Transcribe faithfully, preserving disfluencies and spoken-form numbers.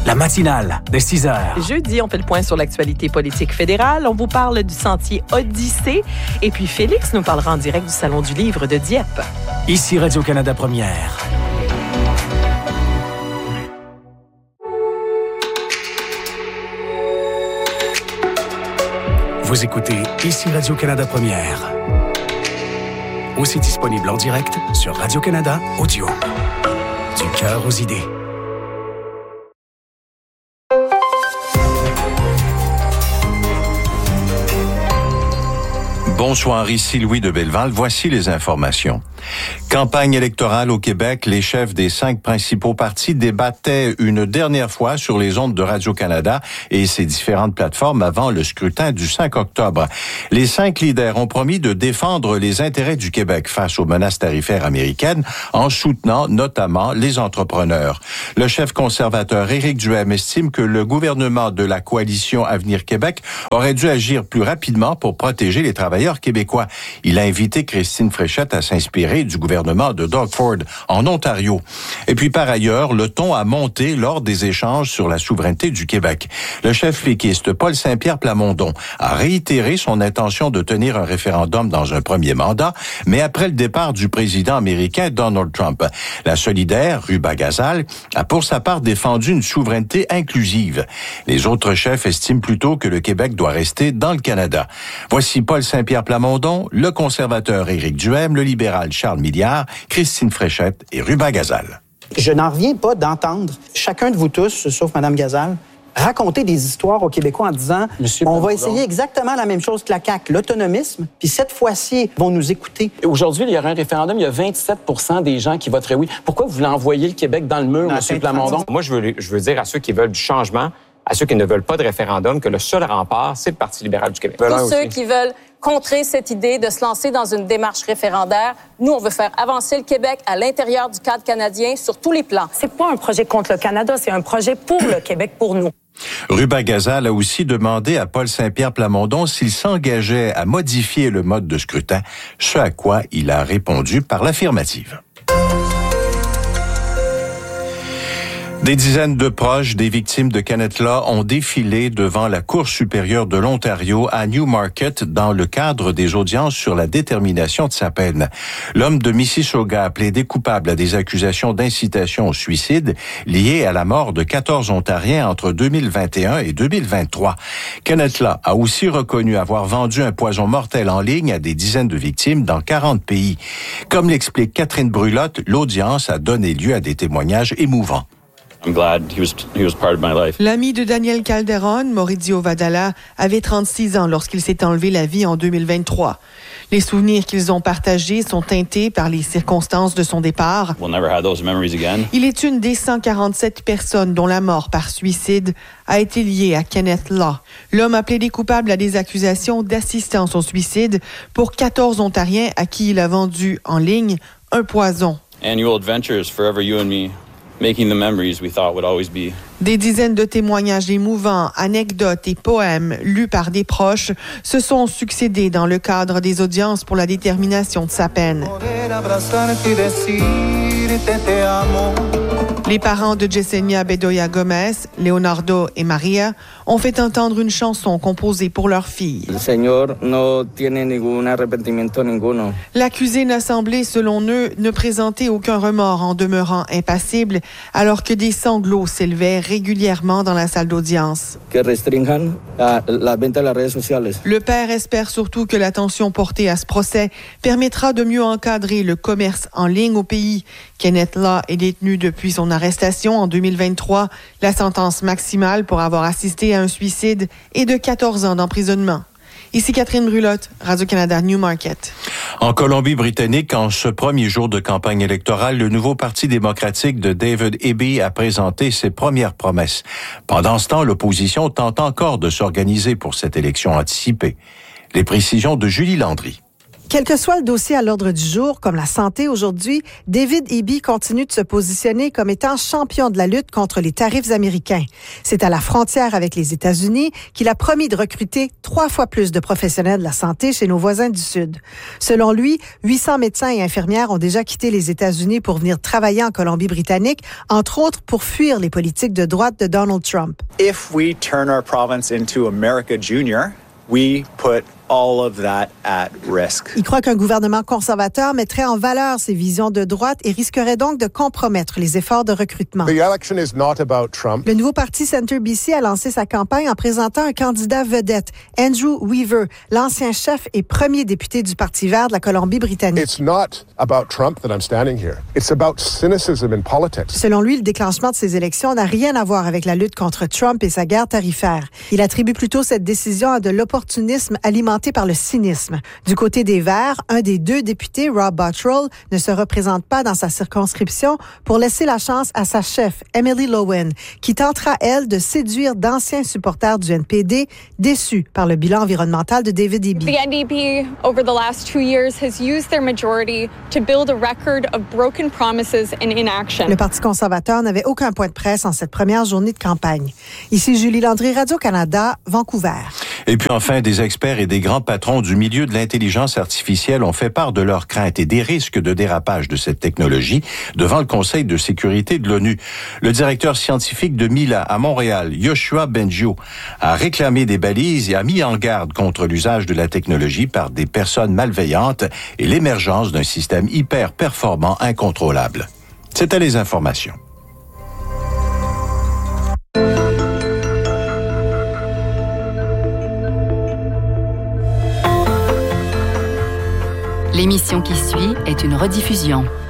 La matinale de six heures. Jeudi, on fait le point sur l'actualité politique fédérale. On vous parle du sentier Odyssée. Et puis Félix nous parlera en direct du Salon du livre de Dieppe. Ici Radio-Canada Première. Vous écoutez Ici Radio-Canada Première. Aussi disponible en direct sur Radio-Canada Audio. Du cœur aux idées. Bonsoir, ici Louis de Belleval. Voici les informations. Campagne électorale au Québec, les chefs des cinq principaux partis débattaient une dernière fois sur les ondes de Radio-Canada et ses différentes plateformes avant le scrutin du cinq octobre. Les cinq leaders ont promis de défendre les intérêts du Québec face aux menaces tarifaires américaines en soutenant notamment les entrepreneurs. Le chef conservateur Éric Duhaime estime que le gouvernement de la coalition Avenir Québec aurait dû agir plus rapidement pour protéger les travailleurs québécois. Il a invité Christine Fréchette à s'inspirer du gouvernement de Doug Ford en Ontario. Et puis par ailleurs, le ton a monté lors des échanges sur la souveraineté du Québec. Le chef péquiste Paul Saint-Pierre Plamondon a réitéré son intention de tenir un référendum dans un premier mandat, mais après le départ du président américain Donald Trump. La solidaire, Ruba Gazal, a pour sa part défendu une souveraineté inclusive. Les autres chefs estiment plutôt que le Québec doit rester dans le Canada. Voici Paul Saint-Pierre Plamondon, le conservateur Éric Duhaime, le libéral Charles Milliard, Christine Fréchette et Ruba Gazal. Je n'en reviens pas d'entendre chacun de vous tous, sauf Mme Gazal, raconter des histoires aux Québécois en disant Monsieur on va essayer exactement la même chose que la C A Q, l'autonomisme, puis cette fois-ci, ils vont nous écouter. Aujourd'hui, il y aura un référendum, il y a vingt-sept pour cent des gens qui voteraient oui. Pourquoi vous voulez envoyer le Québec dans le mur, M. Plamondon? Moi, je veux, je veux dire à ceux qui veulent du changement, à ceux qui ne veulent pas de référendum, que le seul rempart, c'est le Parti libéral du Québec. Tous ceux qui veulent contrer cette idée de se lancer dans une démarche référendaire, nous, on veut faire avancer le Québec à l'intérieur du cadre canadien sur tous les plans. C'est pas un projet contre le Canada, c'est un projet pour le Québec, pour nous. Ruba Gazal a aussi demandé à Paul Saint-Pierre Plamondon s'il s'engageait à modifier le mode de scrutin, ce à quoi il a répondu par l'affirmative. Des dizaines de proches des victimes de Kenneth Law ont défilé devant la Cour supérieure de l'Ontario à Newmarket dans le cadre des audiences sur la détermination de sa peine. L'homme de Mississauga a plaidé coupable à des accusations d'incitation au suicide liées à la mort de quatorze Ontariens entre deux mille vingt et un et deux mille vingt-trois. Kenneth Law a aussi reconnu avoir vendu un poison mortel en ligne à des dizaines de victimes dans quarante pays. Comme l'explique Catherine Brulotte, l'audience a donné lieu à des témoignages émouvants. I'm glad he was, he was part of my life. L'ami de Daniel Calderon, Maurizio Vadala, avait trente-six ans lorsqu'il s'est enlevé la vie en deux mille vingt-trois. Les souvenirs qu'ils ont partagés sont teintés par les circonstances de son départ. We'll never have those memories again. Il est une des cent quarante-sept personnes dont la mort par suicide a été liée à Kenneth Law. L'homme a plaidé coupable à des accusations d'assistance au suicide pour quatorze Ontariens à qui il a vendu en ligne un poison. Annual adventures, forever you and me. Making the memories we thought would always be. Des dizaines de témoignages émouvants, anecdotes et poèmes lus par des proches se sont succédés dans le cadre des audiences pour la détermination de sa peine. Les parents de Yesenia Bedoya Gomez, Leonardo et Maria ont fait entendre une chanson composée pour leur fille. L'accusé n'a semblé, selon eux, ne présenter aucun remords en demeurant impassible, alors que des sanglots s'élevaient régulièrement dans la salle d'audience. Le père espère surtout que l'attention portée à ce procès permettra de mieux encadrer le commerce en ligne au pays. Kenneth Law est détenu depuis son arrestation en deux mille vingt-trois. La sentence maximale pour avoir assisté à un suicide est de quatorze ans d'emprisonnement. Ici Catherine Brulotte, Radio-Canada Newmarket. En Colombie-Britannique, en ce premier jour de campagne électorale, le nouveau Parti démocratique de David Eby a présenté ses premières promesses. Pendant ce temps, l'opposition tente encore de s'organiser pour cette élection anticipée. Les précisions de Julie Landry. Quel que soit le dossier à l'ordre du jour, comme la santé aujourd'hui, David Eby continue de se positionner comme étant champion de la lutte contre les tarifs américains. C'est à la frontière avec les États-Unis qu'il a promis de recruter trois fois plus de professionnels de la santé chez nos voisins du Sud. Selon lui, huit cents médecins et infirmières ont déjà quitté les États-Unis pour venir travailler en Colombie-Britannique, entre autres pour fuir les politiques de droite de Donald Trump. If we turn our province into America Junior, we put all of that at risk. Il croit qu'un gouvernement conservateur mettrait en valeur ses visions de droite et risquerait donc de compromettre les efforts de recrutement. The election is not about Trump. Le nouveau parti Centre B C a lancé sa campagne en présentant un candidat vedette, Andrew Weaver, l'ancien chef et premier député du Parti vert de la Colombie-Britannique. It's not about Trump that I'm standing here. It's about cynicism in politics. Selon lui, le déclenchement de ces élections n'a rien à voir avec la lutte contre Trump et sa guerre tarifaire. Il attribue plutôt cette décision à de l'opportunisme alimenté par le cynisme. Du côté des Verts, un des deux députés, Rob Bottrell, ne se représente pas dans sa circonscription pour laisser la chance à sa chef, Emily Lowen, qui tentera, elle, de séduire d'anciens supporters du N P D, déçus par le bilan environnemental de David Eby. The N D P, over the last two years, has used their majority to build a record of broken promises and inaction. Le Parti conservateur n'avait aucun point de presse en cette première journée de campagne. Ici Julie Landry, Radio-Canada, Vancouver. Et puis enfin, des experts et des grands patrons du milieu de l'intelligence artificielle ont fait part de leurs craintes et des risques de dérapage de cette technologie devant le Conseil de sécurité de l'ONU. Le directeur scientifique de Mila à Montréal, Yoshua Bengio, a réclamé des balises et a mis en garde contre l'usage de la technologie par des personnes malveillantes et l'émergence d'un système hyper performant incontrôlable. C'était les informations. L'émission qui suit est une rediffusion.